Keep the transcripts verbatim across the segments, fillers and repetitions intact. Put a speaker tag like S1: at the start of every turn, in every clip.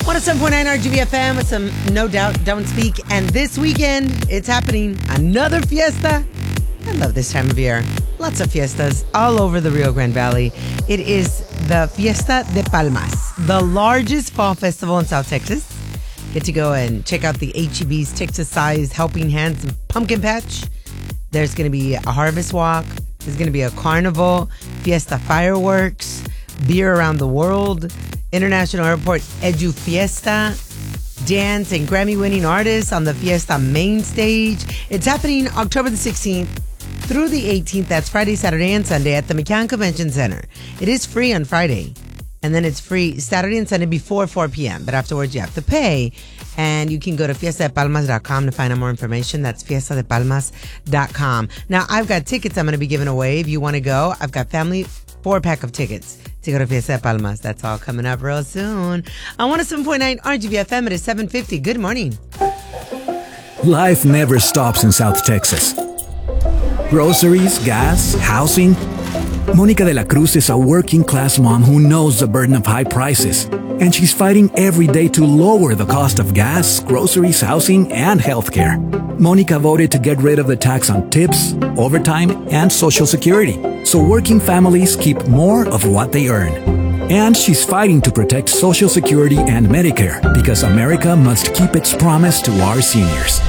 S1: one oh seven point nine R G V F M with some No Doubt, Don't Speak. And this weekend, it's happening. Another fiesta. I love this time of year. Lots of fiestas all over the Rio Grande Valley. It is the Fiesta de Palmas, the largest fall festival in South Texas. Get to go and check out the H E B's Texas-sized Helping Hands Pumpkin Patch. There's going to be a harvest walk. There's going to be a carnival, fiesta fireworks, beer around the world, International Airport Edu Fiesta, dance and Grammy-winning artists on the Fiesta main stage. It's happening October the sixteenth through the eighteenth. That's Friday, Saturday, and Sunday at the McCann Convention Center. It is free on Friday, and then it's free Saturday and Sunday before four p.m., but afterwards you have to pay. And you can go to fiesta de palmas dot com to find out more information. That's fiesta de palmas dot com. Now, I've got tickets I'm going to be giving away. If you want to go, I've got family four-pack of tickets to go to Fiesta de Palmas. That's all coming up real soon. On one oh seven point nine R G V F M, it is seven fifty. Good morning.
S2: Life never stops in South Texas. Groceries, gas, housing. Monica de la Cruz is a working-class mom who knows the burden of high prices, and she's fighting every day to lower the cost of gas, groceries, housing, and healthcare. Monica voted to get rid of the tax on tips, overtime, and Social Security, so working families keep more of what they earn. And she's fighting to protect Social Security and Medicare, because America must keep its promise to our seniors.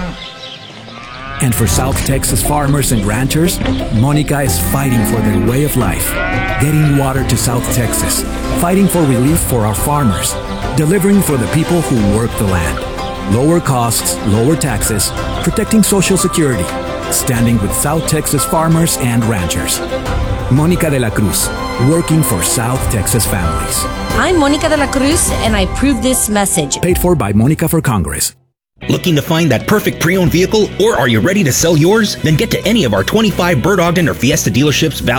S2: And for South Texas farmers and ranchers, Monica is fighting for their way of life, getting water to South Texas, fighting for relief for our farmers, delivering for the people who work the land. Lower costs, lower taxes, protecting Social Security, standing with South Texas farmers and ranchers. Monica de la Cruz, working for South Texas families.
S3: I'm Monica de la Cruz, and I approve this message.
S2: Paid for by Monica for Congress.
S4: Looking to find that perfect pre-owned vehicle, or are you ready to sell yours? Then get to any of our twenty-five Bird Ogden or Fiesta dealerships.